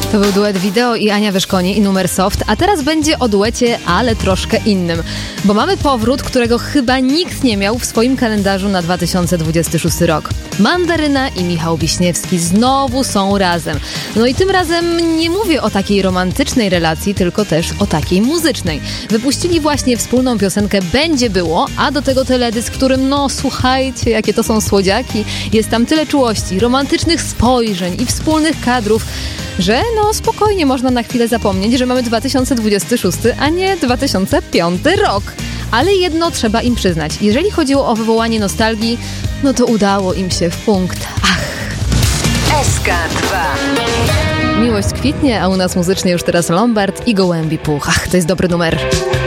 To był duet Wideo i Ania Wyszkonie i numer Soft, a teraz będzie o duecie, ale troszkę innym. Bo mamy powrót, którego chyba nikt nie miał w swoim kalendarzu na 2026 rok. Mandaryna i Michał Wiśniewski znowu są razem. No i tym razem nie mówię o takiej romantycznej relacji, tylko też o takiej muzycznej. Wypuścili właśnie wspólną piosenkę Będzie było, a do tego teledysk, którym słuchajcie, jakie to są słodziaki. Jest tam tyle czułości, romantycznych spojrzeń i wspólnych kadrów, że spokojnie można na chwilę zapomnieć, że mamy 2026, a nie 2005 rok. Ale jedno trzeba im przyznać. Jeżeli chodziło o wywołanie nostalgii, to udało im się w punkt. SK2. Miłość kwitnie, a u nas muzycznie już teraz Lombard i Gołębi Puch. To jest dobry numer.